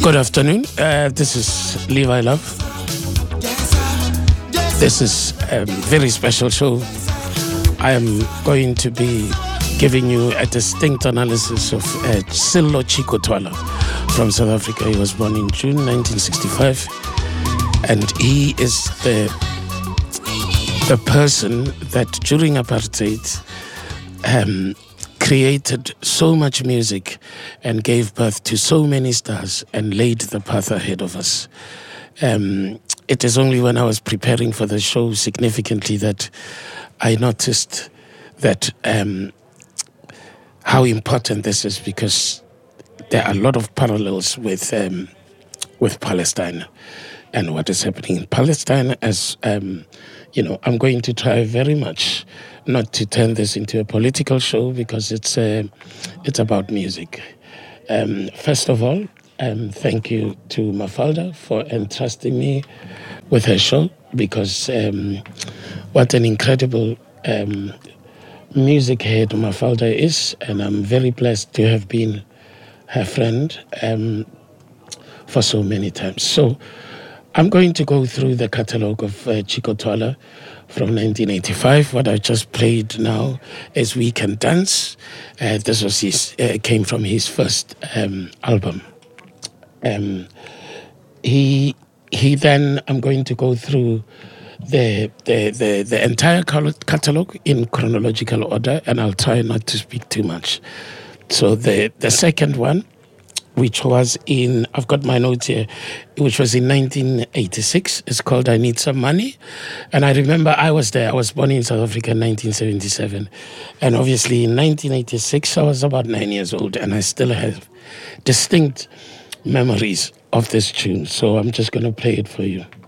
Good afternoon. This is Levi Love. This is a very special show. I am going to be giving you a distinct analysis of Sello Chico Twala from South Africa. He was born in June 1965, and he is the person that during apartheid created so much music and gave birth to so many stars and laid the path ahead of us. It is only when I was preparing for the show significantly that I noticed that how important this is, because there are a lot of parallels with Palestine and what is happening in Palestine. As you know, I'm going to try very much not to turn this into a political show, because it's about music. First of all, thank you to Mafalda for entrusting me with her show, because what an incredible music head Mafalda is, and I'm very blessed to have been her friend for so many times. So I'm going to go through the catalogue of Chico Twala from 1985. What I just played now is We Can Dance. This was came from his first album. He then, I'm going to go through the entire catalogue in chronological order, and I'll try not to speak too much. So the second one, which was I've got my notes here, which was in 1986. It's called I Need Some Money. And I remember I was there. I was born in South Africa in 1977. And obviously in 1986, I was about 9 years old, and I still have distinct memories of this tune. So I'm just going to play it for you.